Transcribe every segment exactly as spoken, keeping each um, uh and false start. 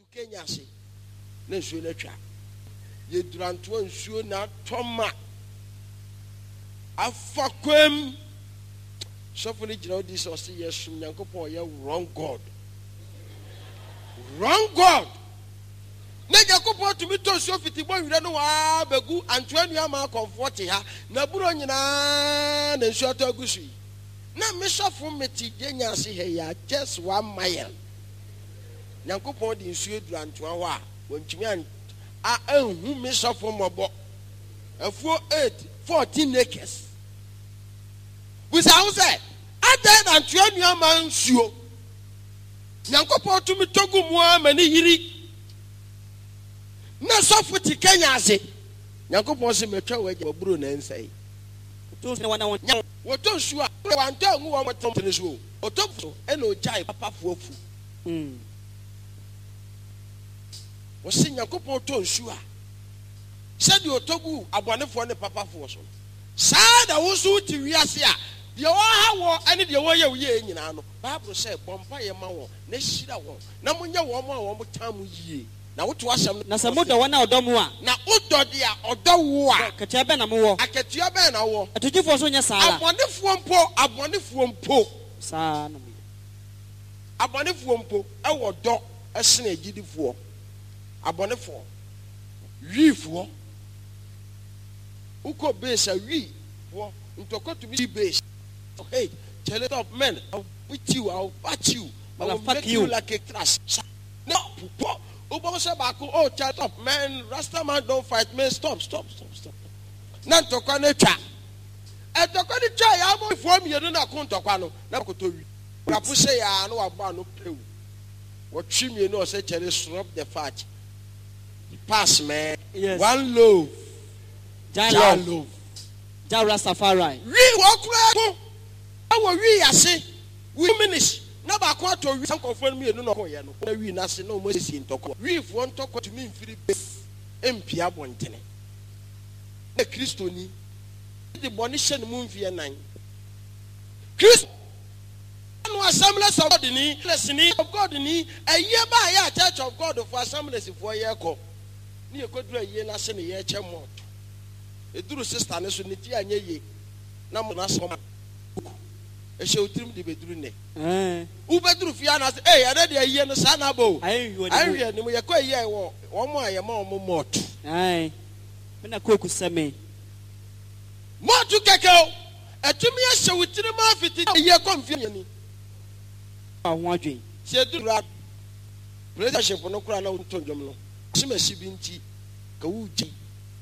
Kenya se na nsuo na twa ye duranto nsuo na toma afa kwem sofo ni gina odi so se yesu Nyankopon ye wrong god wrong god na Nyankopon to me to nsuo fiti bo wire no wa begu antoanu ama comfort ha na buro nyina na nsuo to agusu na me sofo meti genya se he ya just one mile Nyankopon di nsuo duranto ho a wontumi an a anhu me sofo mobo afuo eight fourteen acres we say say adan antoanu ama nsuo Nyankopon to me togu mu amani yiri na sofo ti Kenya ase Nyankopon se metwa waje buru na nsai to se wana wonya woto nsuo a wanta ngu wo motom ne so otofu e na ojai papa fuofu mm wo se Nyankopon to nsuo a se di otogu abonefo ne papa fuo so saa da wo so ti wiase a de wo ha wo ane de wo ye wo ye nyina no Bible say bompa ye ma wo na hira wo na munye wo mo a wo motam yie na woto asem na se modo wona odomu a na odode a odowo a katia be na mo wo akatia be na wo atujifo so nya saa abonefo mpo abonefo mpo saa na me abonefo mpo e wo do esene agidifo abonefo wifo uko base wi wo ntoko to be base hey tell it up men I'll beat you I'll bat you I'll fuck fuck you you like a trash no Ubo say back oh chat up man Rasta man don't fight man stop stop stop stop na ntoko na twa e toko ni twa ya mo fo mi yenu na ko ntoko no na ko to wi rapu say ya no aba no pew what twi mi no say chere stop the fat pass man yes. One loaf ja loaf ja Rastafari wi wo kura ko awo wi ase we minutes na ba ko to wi san konfo mi enu no ko ye no na wi na se na o mo sisi ntoko wi fo ntoko to mi mfiri be empia bontene na Kristo ni de boni hye no mu mfie nan Kristo no Assemblies of God ni lesson of God ni aye ba ya Church of God for Assemblies for ye ko ni ekodura ye na se ne ye che mo eduru sister ne so ne ti anye ye na mo na so e she utrim de beduru ne eh u beduru fia na se eh ade de aye no sa na bo awie ne mo ye ko aye wo wo mo aye ma mo mot eh me na koku seme motu kekeo etumi ye she utrim ma fiti ye ko mfia ni ahun adwen se eduru relationship no kura na untonjom no simasi binti ka wuji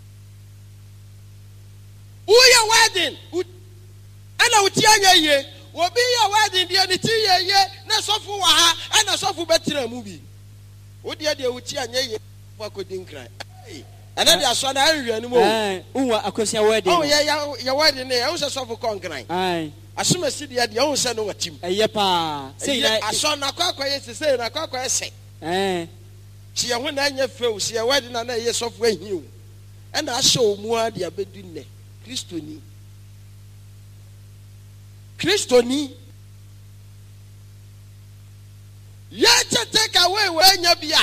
uya wedding ana utianya ye obi ya wedding dia ni ti ye ye na sofu wa ha ana sofu betira mu bi odi ade utianya ye kwa kodinkran ana dia so na anhwe ni mo eh unwa akosia wedding oh ya ya wedding ne ya so sofu konkran ai asumasi dia dia won se no watim eye pa sei na aso na kwa kwa ye sei na kwa kwa ese eh si ehun na anya feu si e wedding na na ye sofu ahiu e na ahye omu ade abedu ne Kristo ni Kristo ni ye take away we nya bia